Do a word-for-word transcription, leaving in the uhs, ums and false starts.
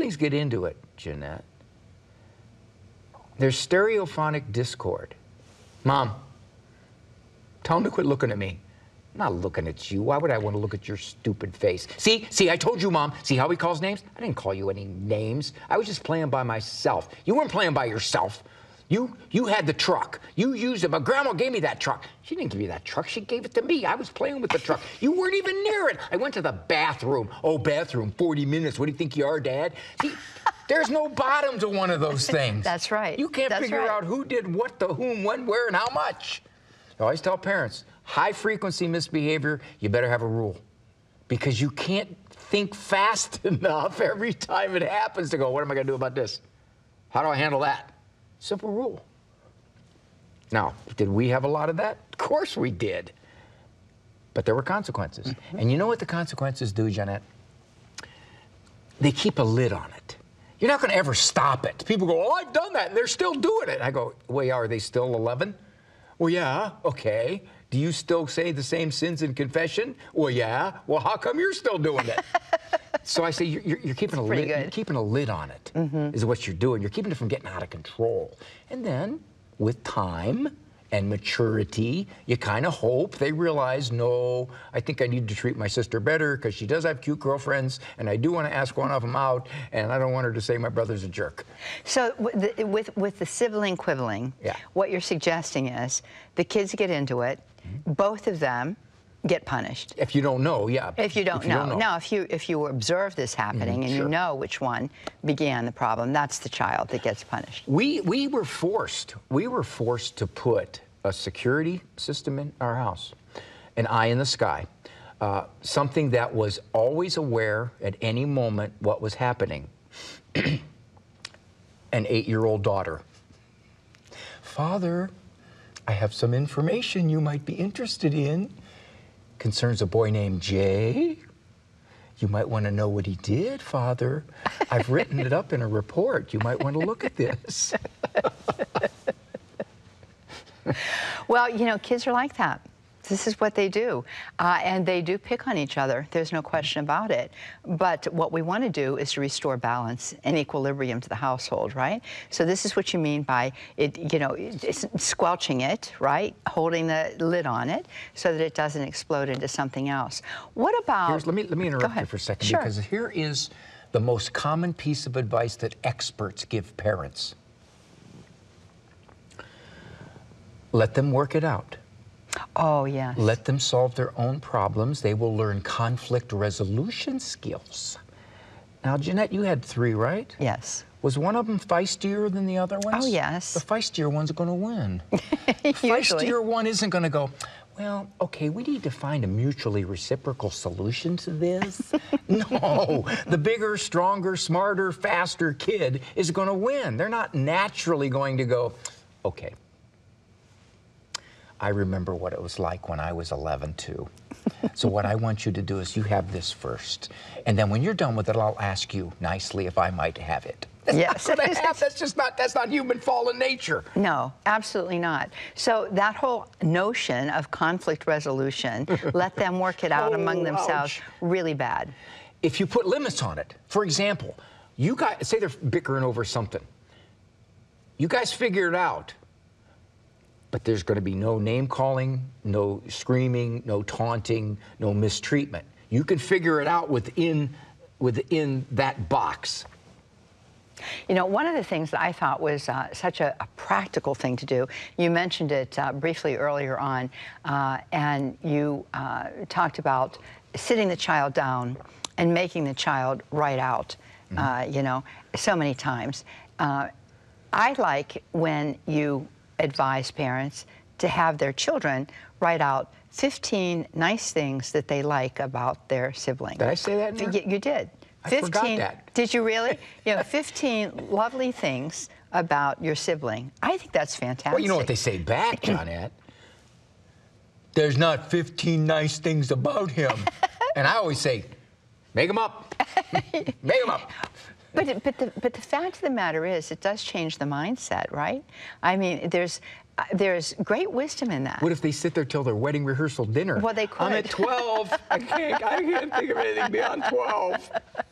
siblings get into it, Jeanette, there's stereophonic discord. Mom, tell him to quit looking at me. I'm not looking at you. Why would I want to look at your stupid face? See, see, I told you, Mom. See how he calls names? I didn't call you any names. I was just playing by myself. You weren't playing by yourself. You, you had the truck. You used it, but Grandma gave me that truck. She didn't give you that truck. She gave it to me. I was playing with the truck. You weren't even near it. I went to the bathroom. Oh, bathroom, forty minutes. What do you think you are, Dad? See, there's no bottom to one of those things. That's right. You can't That's figure right. out who did what, to whom, when, where, and how much. I always tell parents, high-frequency misbehavior, you better have a rule. Because you can't think fast enough every time it happens to go, what am I going to do about this? How do I handle that? Simple rule. Now, did we have a lot of that? Of course we did. But there were consequences. Mm-hmm. And you know what the consequences do, Jeanette? They keep a lid on it. You're not going to ever stop it. People go, oh, I've done that, and they're still doing it. I go, well, yeah, are they still eleven? Well, yeah, okay. Do you still say the same sins in confession? Well, yeah. Well, how come you're still doing it? So I say you're, you're, you're keeping a lid. You're keeping a lid on it. Mm-hmm. Is what you're doing. You're keeping it from getting out of control. And then, with time and maturity, you kind of hope they realize, no, I think I need to treat my sister better because she does have cute girlfriends, and I do want to ask one of them out, and I don't want her to say my brother's a jerk. So with the, with, with the sibling quibbling, yeah. what you're suggesting is the kids get into it, mm-hmm. both of them get punished. If you don't know, yeah. If you don't, if you know. don't know. Now, if you if you observe this happening, mm-hmm, and sure. you know which one began the problem, that's the child that gets punished. We we were forced. We were forced to put a security system in our house, an eye in the sky, uh, something that was always aware at any moment what was happening. An eight-year-old daughter. Father, I have some information you might be interested in. Concerns a boy named Jay. You might want to know what he did, Father. I've written it up in a report. You might want to look at this. Well, you know, kids are like that. This is what they do. Uh, and they do pick on each other. There's no question about it. But what we want to do is to restore balance and equilibrium to the household, right? So this is what you mean by it, you know, it's squelching it, right? Holding the lid on it so that it doesn't explode into something else. What about... Here's, let me, let me interrupt you for a second, sure. because here is the most common piece of advice that experts give parents. Let them work it out. Oh, yes. Let them solve their own problems. They will learn conflict resolution skills. Now, Jeanette, you had three, right? Yes. Was one of them feistier than the other ones? Oh, yes. The feistier one's going to win. The feistier one isn't going to go, well, okay, we need to find a mutually reciprocal solution to this. No, the bigger, stronger, smarter, faster kid is going to win. They're not naturally going to go, okay, I remember what it was like when I was eleven, too. So what I want you to do is you have this first. And then when you're done with it, I'll ask you nicely if I might have it. That's yes. not gonna happen. That's just not, that's not human fallen nature. No, absolutely not. So that whole notion of conflict resolution, let them work it out oh, among themselves, ouch. really bad. If you put limits on it, for example, you guys, say they're bickering over something. You guys figure it out. But there's going to be no name calling, no screaming, no taunting, no mistreatment. You can figure it out within, within that box. You know, one of the things that I thought was uh, such a, a practical thing to do, you mentioned it uh, briefly earlier on, uh, and you uh, talked about sitting the child down and making the child write out, mm-hmm. uh, you know, so many times. Uh, I like when you advise parents to have their children write out fifteen nice things that they like about their sibling. Did I say that in there? You, you did. I fifteen, forgot that. Did you really? You know, fifteen lovely things about your sibling. I think that's fantastic. Well, you know what they say back, Johnette? There's not fifteen nice things about him. And I always say, make them up. Make them up. But, it, but, the, but the fact of the matter is, it does change the mindset, right? I mean, there's, uh, there's great wisdom in that. What if they sit there till their wedding rehearsal dinner? Well, they could. I'm at twelve. I can't, I can't think of anything beyond twelve.